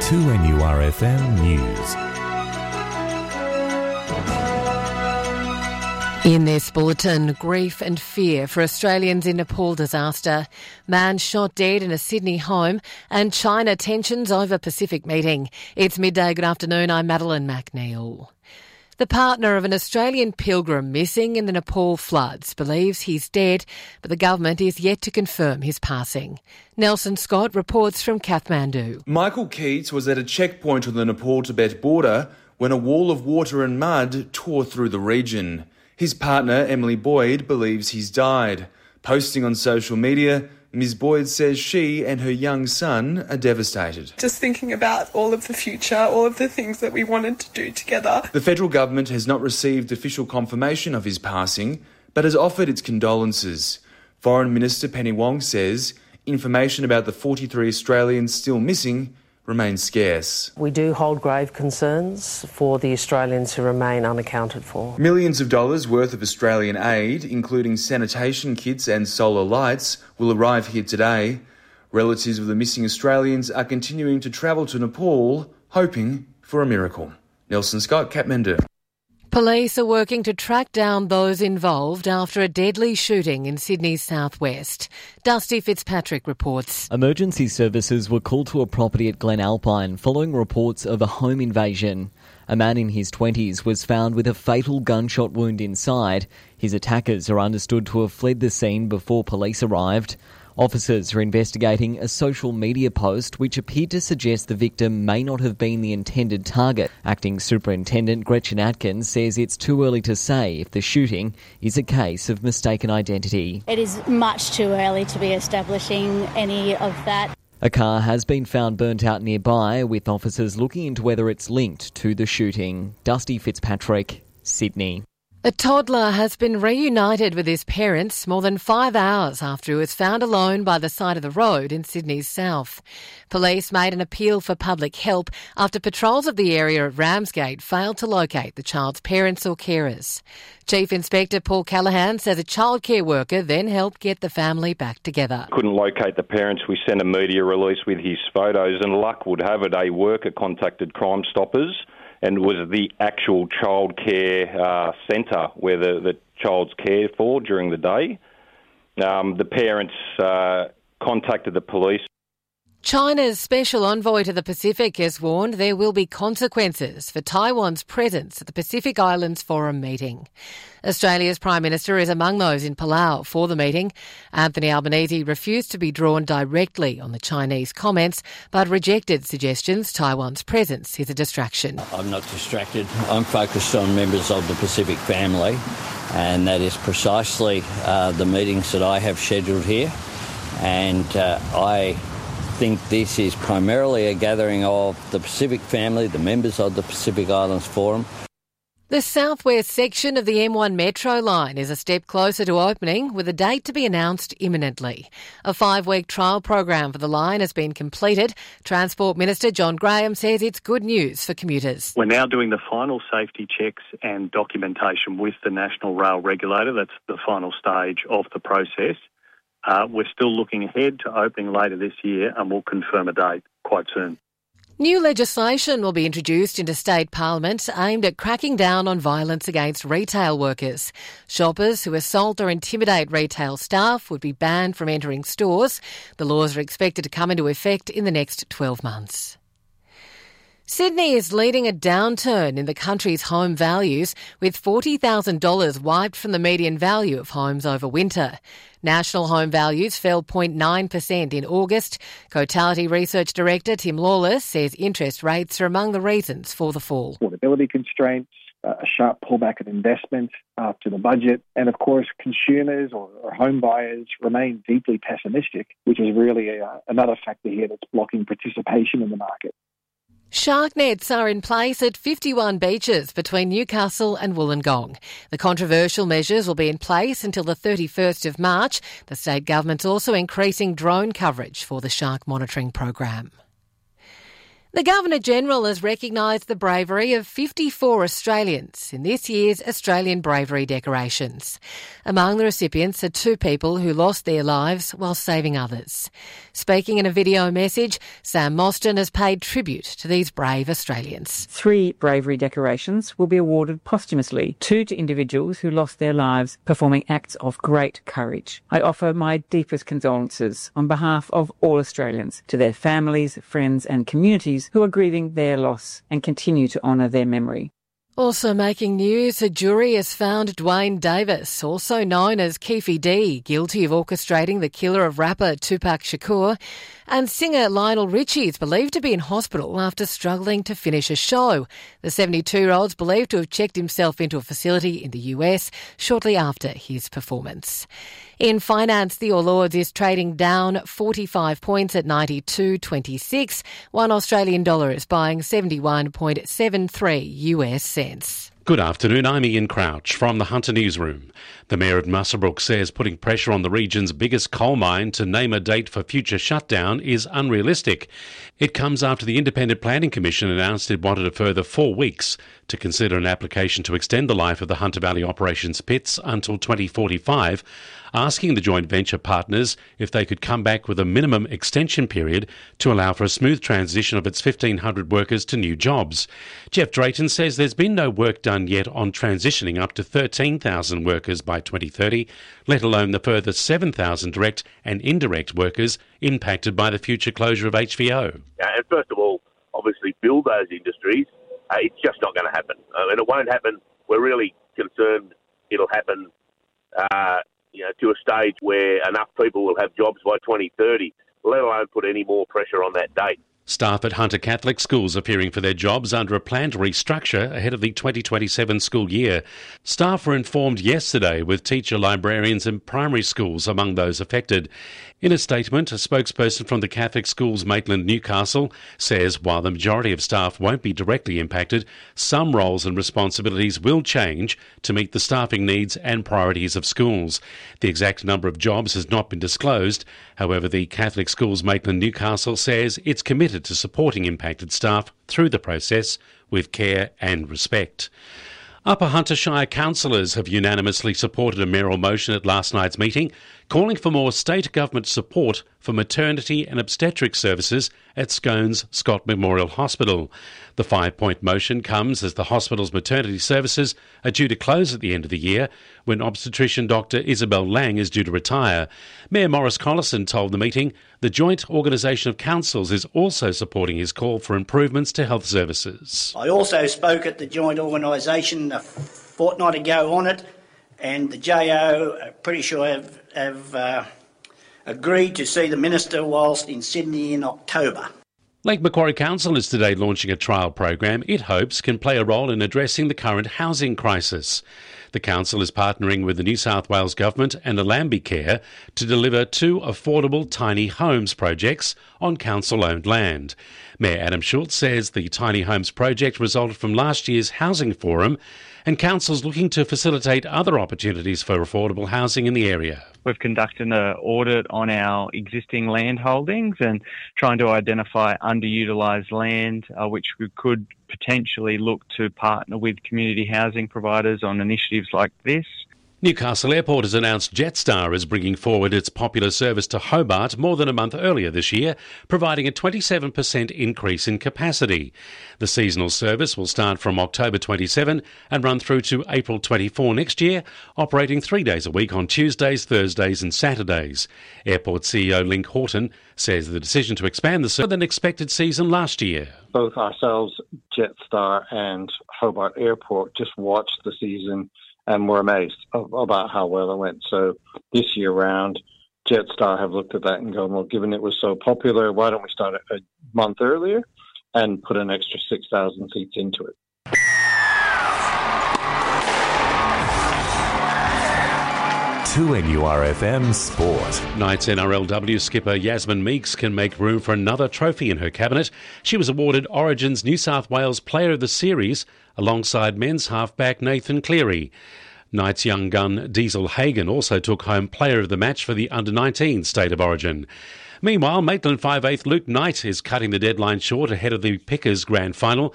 2NURFM News. In this bulletin, grief and fear for Australians in Nepal disaster, man shot dead in a Sydney home, and China tensions over Pacific meeting. It's midday. Good afternoon. I'm Madeline McNeil. The partner of an Australian pilgrim missing in the Nepal floods believes he's dead, but the government is yet to confirm his passing. Nelson Scott reports from Kathmandu. Michael Keats was at a checkpoint on the Nepal-Tibet border when a wall of water and mud tore through the region. His partner, Emily Boyd, believes he's died. Posting on social media, Ms. Boyd says she and her young son are devastated. Just thinking about all of the future, all of the things that we wanted to do together. The federal government has not received official confirmation of his passing, but has offered its condolences. Foreign Minister Penny Wong says information about the 43 Australians still missing remains scarce. We do hold grave concerns for the Australians who remain unaccounted for. Millions of dollars worth of Australian aid, including sanitation kits and solar lights, will arrive here today. Relatives of the missing Australians are continuing to travel to Nepal, hoping for a miracle. Nelson Scott, Kathmandu. Police are working to track down those involved after a deadly shooting in Sydney's southwest. Dusty Fitzpatrick reports. Emergency services were called to a property at Glen Alpine following reports of a home invasion. A man in his 20s was found with a fatal gunshot wound inside. His attackers are understood to have fled the scene before police arrived. Officers are investigating a social media post which appeared to suggest the victim may not have been the intended target. Acting Superintendent Gretchen Atkins says it's too early to say if the shooting is a case of mistaken identity. It is much too early to be establishing any of that. A car has been found burnt out nearby, with officers looking into whether it's linked to the shooting. Dusty Fitzpatrick, Sydney. A toddler has been reunited with his parents more than 5 hours after he was found alone by the side of the road in Sydney's south. Police made an appeal for public help after patrols of the area at Ramsgate failed to locate the child's parents or carers. Chief Inspector Paul Callaghan says a childcare worker then helped get the family back together. Couldn't locate the parents. We sent a media release with his photos, and luck would have it a worker contacted Crime Stoppers and was the actual childcare centre where the child's cared for during the day. The parents contacted the police. China's special envoy to the Pacific has warned there will be consequences for Taiwan's presence at the Pacific Islands Forum meeting. Australia's Prime Minister is among those in Palau for the meeting. Anthony Albanese refused to be drawn directly on the Chinese comments, but rejected suggestions Taiwan's presence is a distraction. I'm not distracted. I'm focused on members of the Pacific family, and that is precisely the meetings that I have scheduled here. And I think this is primarily a gathering of the Pacific family, the members of the Pacific Islands Forum. The southwest section of the M1 Metro line is a step closer to opening, with a date to be announced imminently. A 5-week trial program for the line has been completed. Transport Minister John Graham says it's good news for commuters. We're now doing the final safety checks and documentation with the National Rail Regulator. That's the final stage of the process. We're still looking ahead to opening later this year, and we'll confirm a date quite soon. New legislation will be introduced into state parliament aimed at cracking down on violence against retail workers. Shoppers who assault or intimidate retail staff would be banned from entering stores. The laws are expected to come into effect in the next 12 months. Sydney is leading a downturn in the country's home values, with $40,000 wiped from the median value of homes over winter. National home values fell 0.9% in August. Cotality Research Director Tim Lawless says interest rates are among the reasons for the fall. Affordability constraints, a sharp pullback in investment after the budget, and of course consumers or home buyers remain deeply pessimistic, which is really another factor here that's blocking participation in the market. Shark nets are in place at 51 beaches between Newcastle and Wollongong. The controversial measures will be in place until the 31st of March. The state government's also increasing drone coverage for the shark monitoring program. The Governor-General has recognised the bravery of 54 Australians in this year's Australian Bravery Decorations. Among the recipients are 2 people who lost their lives while saving others. Speaking in a video message, Sam Mostyn has paid tribute to these brave Australians. 3 bravery decorations will be awarded posthumously, 2 to individuals who lost their lives performing acts of great courage. I offer my deepest condolences on behalf of all Australians to their families, friends and communities who are grieving their loss and continue to honour their memory. Also making news, a jury has found Dwayne Davis, also known as Keffe D, guilty of orchestrating the killer of rapper Tupac Shakur, and singer Lionel Richie is believed to be in hospital after struggling to finish a show. The 72-year-old's believed to have checked himself into a facility in the US shortly after his performance. In finance, the All Ords is trading down 45 points at 92.26. $1 Australian dollar is buying 71.73 US cents. Good afternoon, I'm Ian Crouch from the Hunter Newsroom. The Mayor of Muswellbrook says putting pressure on the region's biggest coal mine to name a date for future shutdown is unrealistic. It comes after the Independent Planning Commission announced it wanted a further 4 weeks to consider an application to extend the life of the Hunter Valley Operations pits until 2045, asking the joint venture partners if they could come back with a minimum extension period to allow for a smooth transition of its 1,500 workers to new jobs. Jeff Drayton says there's been no work done yet on transitioning up to 13,000 workers by 2030, let alone the further 7,000 direct and indirect workers impacted by the future closure of HVO. And first of all, obviously build those industries. It's just not going to happen. And it won't happen. We're really concerned it'll happen to a stage where enough people will have jobs by 2030, let alone put any more pressure on that date. Staff at Hunter Catholic schools are fearing for their jobs under a planned restructure ahead of the 2027 school year. Staff were informed yesterday, with teacher, librarians and primary schools among those affected. In a statement, a spokesperson from the Catholic Schools Maitland Newcastle says while the majority of staff won't be directly impacted, some roles and responsibilities will change to meet the staffing needs and priorities of schools. The exact number of jobs has not been disclosed. However, the Catholic Schools Maitland Newcastle says it's committed to supporting impacted staff through the process with care and respect. Upper Hunter Shire councillors have unanimously supported a mayoral motion at last night's meeting, calling for more state government support for maternity and obstetric services at Scones Scott Memorial Hospital. The 5-point motion comes as the hospital's maternity services are due to close at the end of the year, when obstetrician Dr Isabel Lang is due to retire. Mayor Maurice Collison told the meeting the Joint Organisation of Councils is also supporting his call for improvements to health services. I also spoke at the Joint Organisation a fortnight ago on it, and the JO, pretty sure, have agreed to see the Minister whilst in Sydney in October. Lake Macquarie Council is today launching a trial program it hopes can play a role in addressing the current housing crisis. The council is partnering with the New South Wales Government and Allambie Care to deliver 2 affordable tiny homes projects on council-owned land. Mayor Adam Schultz says the tiny homes project resulted from last year's housing forum, and council's looking to facilitate other opportunities for affordable housing in the area. We've conducted an audit on our existing land holdings and trying to identify underutilised land, which we could potentially look to partner with community housing providers on initiatives like this. Newcastle Airport has announced Jetstar is bringing forward its popular service to Hobart more than a month earlier this year, providing a 27% increase in capacity. The seasonal service will start from October 27 and run through to April 24 next year, operating 3 days a week on Tuesdays, Thursdays and Saturdays. Airport CEO Link Horton says the decision to expand the service than expected season last year. Both ourselves, Jetstar and Hobart Airport, just watched the season and we're amazed about how well it went. So this year round, Jetstar have looked at that and gone, well, given it was so popular, why don't we start it a month earlier and put an extra 6,000 seats into it? To NURFM Sport. Knights NRLW skipper Yasmin Meeks can make room for another trophy in her cabinet. She was awarded Origin's New South Wales Player of the Series alongside men's halfback Nathan Cleary. Knights young gun Diesel Hagen also took home Player of the Match for the Under-19 State of Origin. Meanwhile, Maitland 5/8 Luke Knight is cutting the deadline short ahead of the Pickers Grand Final.